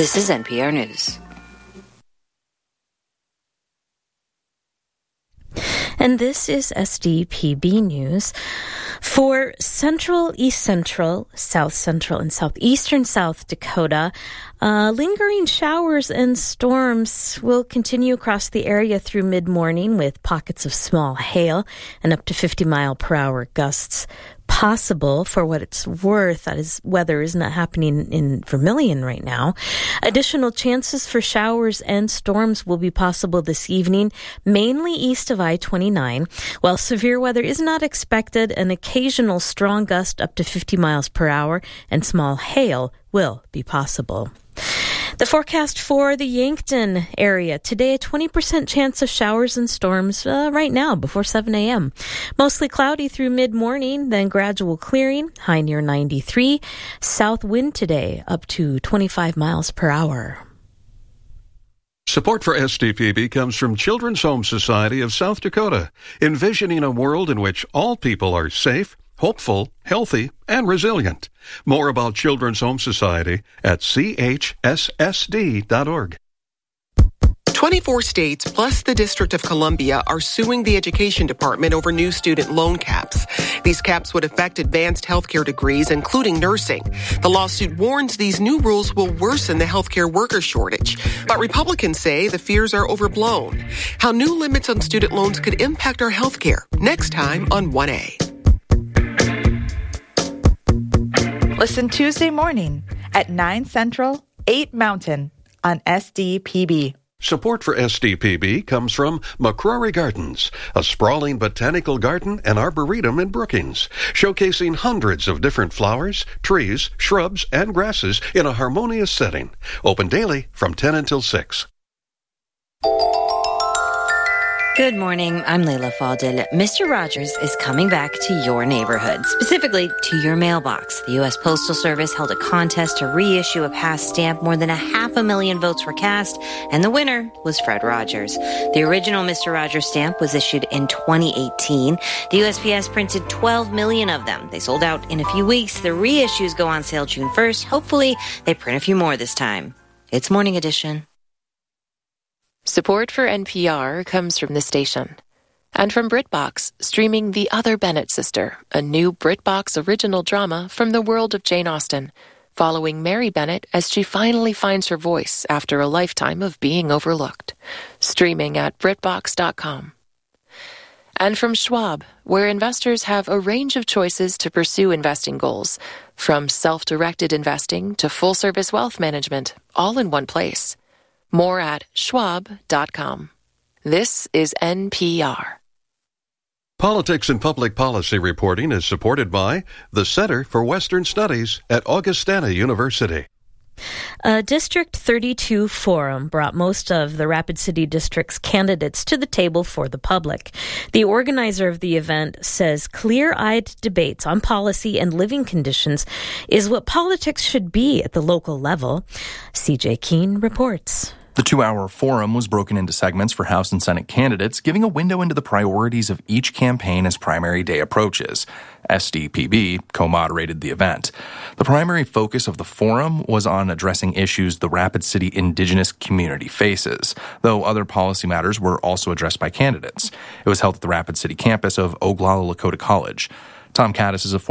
This is NPR News. And this is SDPB News. For Central, East Central, South Central, and Southeastern South Dakota, lingering showers and storms will continue across the area through mid-morning with pockets of small hail and up to 50-mile-per-hour gusts possible. For what it's worth, that is, weather is not happening in Vermilion right now. Additional chances for showers and storms will be possible this evening, mainly east of I-29. While severe weather is not expected, an occasional strong gust up to 50 miles per hour and small hail will be possible. The forecast for the Yankton area today, a 20% chance of showers and storms right now before 7 a.m. Mostly cloudy through mid-morning, then gradual clearing, high near 93. South wind today up to 25 miles per hour. Support for SDPB comes from Children's Home Society of South Dakota, envisioning a world in which all people are safe, hopeful, healthy, and resilient. More about Children's Home Society at chssd.org. 24 states plus the District of Columbia are suing the Education Department over new student loan caps. These caps would affect advanced healthcare degrees, including nursing. The lawsuit warns these new rules will worsen the healthcare worker shortage. But Republicans say the fears are overblown. How new limits on student loans could impact our healthcare. Next time on 1A. Listen Tuesday morning at 9 Central, 8 Mountain on SDPB. Support for SDPB comes from McCrory Gardens, a sprawling botanical garden and arboretum in Brookings, showcasing hundreds of different flowers, trees, shrubs, and grasses in a harmonious setting. Open daily from 10 until 6. Good morning. I'm Leila Fadil. Mr. Rogers is coming back to your neighborhood, specifically to your mailbox. The U.S. Postal Service held a contest to reissue a past stamp. More than 500,000 votes were cast, and the winner was Fred Rogers. The original Mr. Rogers stamp was issued in 2018. The USPS printed 12 million of them. They sold out in a few weeks. The reissues go on sale June 1st. Hopefully, they print a few more this time. It's Morning Edition. Support for NPR comes from the station and from BritBox, streaming The Other Bennett Sister, a new BritBox original drama from the world of Jane Austen, following Mary Bennett as she finally finds her voice after a lifetime of being overlooked. Streaming at BritBox.com. And from Schwab, where investors have a range of choices to pursue investing goals, from self-directed investing to full-service wealth management, all in one place. More at schwab.com. This is NPR. Politics and Public Policy reporting is supported by the Center for Western Studies at Augustana University. A District 32 forum brought most of the Rapid City District's candidates to the table for the public. The organizer of the event says clear-eyed debates on policy and living conditions is what politics should be at the local level. CJ Keene reports. The 2-hour forum was broken into segments for House and Senate candidates, giving a window into the priorities of each campaign as primary day approaches. SDPB co-moderated the event. The primary focus of the forum was on addressing issues the Rapid City indigenous community faces, though other policy matters were also addressed by candidates. It was held at the Rapid City campus of Oglala Lakota College. Tom Caddis is a